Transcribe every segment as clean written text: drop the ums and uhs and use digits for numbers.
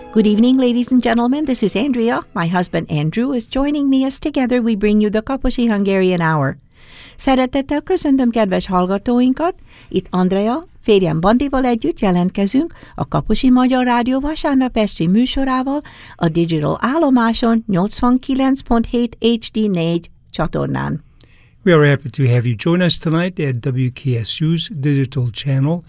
Good evening, ladies and gentlemen. This is Andrea. My husband Andrew is joining me as together we bring you the Kaposi Hungarian Hour. Szeretettel köszöntöm kedves hallgatóinkat. Itt Andrea, férjem Bandival együtt jelentkezünk a Kaposi Magyar Rádió vasárnap esti műsorával a digital állomáson 89.7 HD4 csatornán. We are happy to have you join us tonight at WKSU's digital channel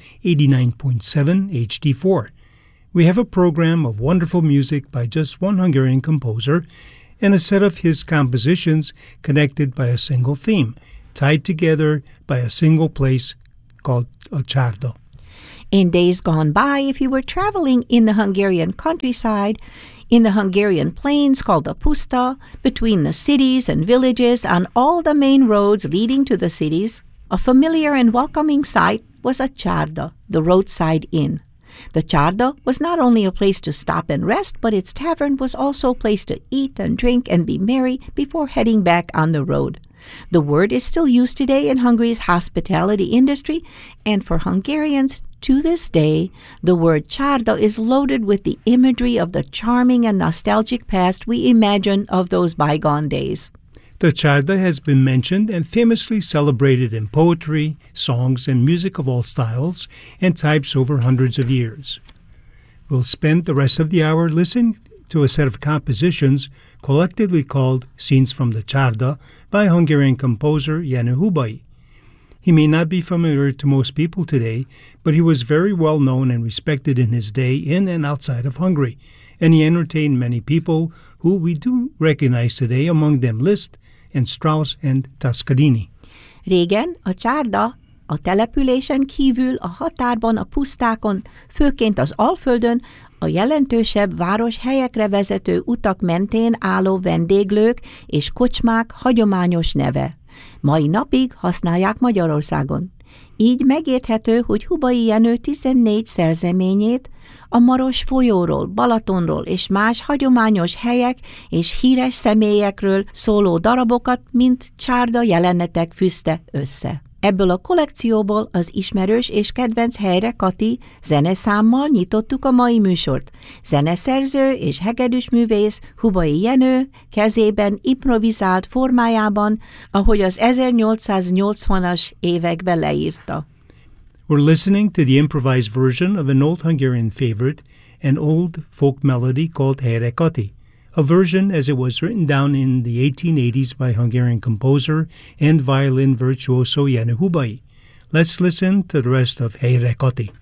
89.7 HD4. We have a program of wonderful music by just one Hungarian composer and a set of his compositions connected by a single theme, tied together by a single place called a csárda. In days gone by, if you were traveling in the Hungarian countryside, in the Hungarian plains called a puszta, between the cities and villages on all the main roads leading to the cities, a familiar and welcoming sight was a csárda, the roadside inn. The csárda was not only a place to stop and rest, but its tavern was also a place to eat and drink and be merry before heading back on the road. The word is still used today in Hungary's hospitality industry, and for Hungarians to this day, the word csárda is loaded with the imagery of the charming and nostalgic past we imagine of those bygone days. The csárda has been mentioned and famously celebrated in poetry, songs, and music of all styles and types over hundreds of years. We'll spend the rest of the hour listening to a set of compositions collectively called Scenes from the Csárda by Hungarian composer Jenő Hubay. He may not be familiar to most people today, but he was very well known and respected in his day in and outside of Hungary, and he entertained many people who we do recognize today, among them Liszt and Strauss and Toscanini. Régen a csárda a településen kívül a határban, a pusztákon, főként az Alföldön, a jelentősebb városhelyekre vezető utak mentén álló vendéglők és kocsmák hagyományos neve. Mai napig használják Magyarországon. Így megérthető, hogy Hubay Jenő 14 szerzeményét a Maros folyóról, Balatonról és más hagyományos helyek és híres személyekről szóló darabokat, mint csárda jelenetek fűzte össze. Ebből a kollekcióból az ismerős és kedvenc Helyre Kati zeneszámmal nyitottuk a mai műsort. Zeneszerző és hegedűsművész Hubay Jenő kezében improvizált formájában, ahogy az 1880-as években leírta. We're listening to the improvised version of an old Hungarian favorite, an old folk melody called Helyre Kati, a version as it was written down in the 1880s by Hungarian composer and violin virtuoso Jenő Hubay. Let's listen to the rest of Helyre Kati.